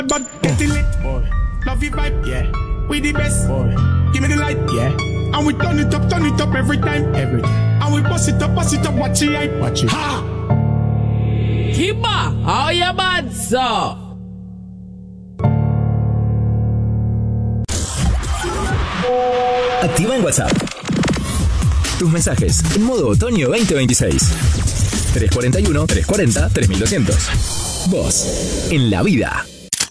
But getting lit, boy. Love your vibe, yeah. We the best, boy. Give me the light, yeah. And we turn it up every time, every time. And we bust it up, watch it, hype, watch it. Ha! Kiba, oye mazzo. Activa en WhatsApp tus mensajes en modo otoño 2026. 341-340-3200. Vos, en la vida.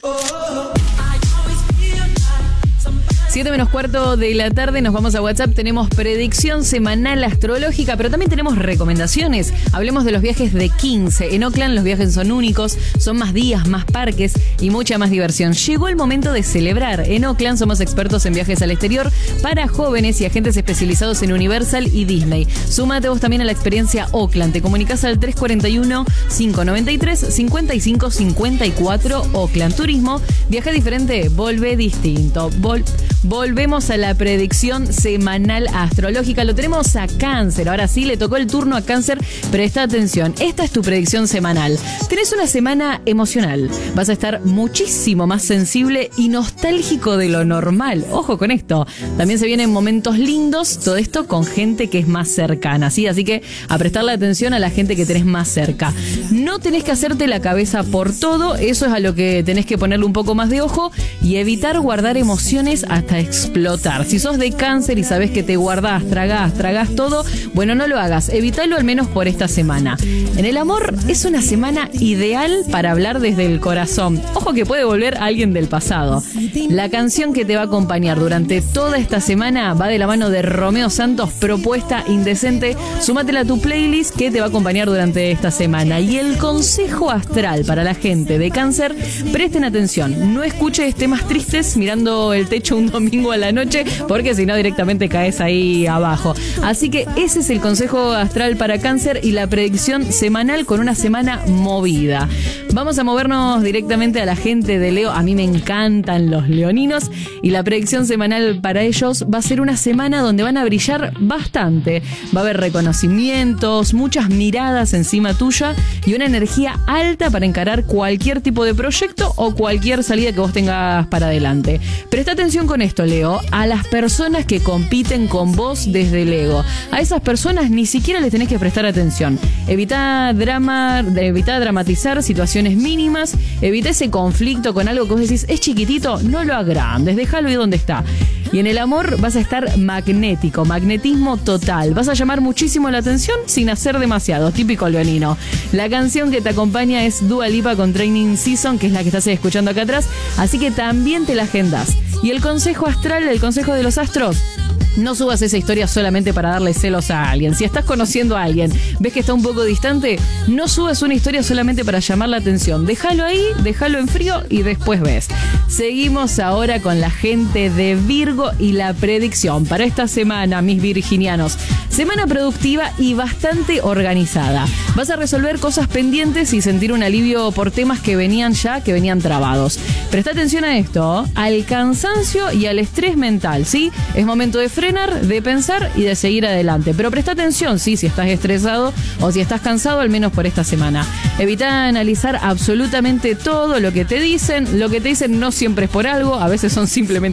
7:15 de la tarde, nos vamos a WhatsApp. Tenemos predicción semanal astrológica, pero también tenemos recomendaciones. Hablemos de los viajes de 15. En Oakland los viajes son únicos, son más días, más parques y mucha más diversión. Llegó el momento de celebrar. En Oakland somos expertos en viajes al exterior para jóvenes y agentes especializados en Universal y Disney. Súmate vos también a la experiencia Oakland. Te comunicas al 341-593-5554. Oakland Turismo. Viaja diferente, volvé distinto. Volvemos a la predicción semanal astrológica. Lo tenemos a Cáncer. Ahora sí, le tocó el turno a Cáncer. Presta atención. Esta es tu predicción semanal. Tenés una semana emocional. Vas a estar muchísimo más sensible y nostálgico de lo normal. Ojo con esto. También se vienen momentos lindos. Todo esto con gente que es más cercana, ¿sí? Así que a prestarle atención a la gente que tenés más cerca. No tenés que hacerte la cabeza por todo. Eso es a lo que tenés que ponerle un poco más de ojo y evitar guardar emociones hasta explotar. Si sos de Cáncer y sabés que te guardás, tragás todo, bueno, no lo hagas. Evítalo al menos por esta semana. En el amor es una semana ideal para hablar desde el corazón. Ojo que puede volver alguien del pasado. La canción que te va a acompañar durante toda esta semana va de la mano de Romeo Santos, Propuesta Indecente. Súmatela a tu playlist que te va a acompañar durante esta semana. Y el consejo astral para la gente de Cáncer, presten atención. No escuches temas tristes mirando el techo un domingo a la noche, porque si no directamente caes ahí abajo. Así que ese es el consejo astral para Cáncer y la predicción semanal con una semana movida. Vamos a movernos directamente a la gente de Leo. A mí me encantan los leoninos y la predicción semanal para ellos va a ser una semana donde van a brillar bastante. Va a haber reconocimientos, muchas miradas encima tuya y una energía alta para encarar cualquier tipo de proyecto o cualquier salida que vos tengas para adelante. Presta atención con esto, Leo, a las personas que compiten con vos desde el ego. A esas personas ni siquiera les tenés que prestar atención. Evita dramatizar situaciones mínimas, evita ese conflicto con algo que vos decís es chiquitito, no lo agrandes, déjalo ahí donde está. Y en el amor vas a estar magnético, magnetismo total. Vas a llamar muchísimo la atención sin hacer demasiado, típico leonino. La canción que te acompaña es Dua Lipa con Training Season, que es la que estás escuchando acá atrás, así que también te la agendás. Y el consejo astral, el consejo de los astros: no subas esa historia solamente para darle celos a alguien. Si estás conociendo a alguien, ves que está un poco distante, no subas una historia solamente para llamar la atención. Déjalo ahí, déjalo en frío y después ves. Seguimos ahora con la gente de Virgo y la predicción para esta semana, mis virginianos. Semana productiva y bastante organizada. Vas a resolver cosas pendientes y sentir un alivio por temas que venían trabados. Presta atención a esto, al cansancio y al estrés mental, ¿sí? Es momento de frenar, de pensar y de seguir adelante. Pero presta atención, ¿sí? Si estás estresado o si estás cansado, al menos por esta semana. Evita analizar absolutamente todo lo que te dicen. Lo que te dicen no siempre es por algo, a veces son simplemente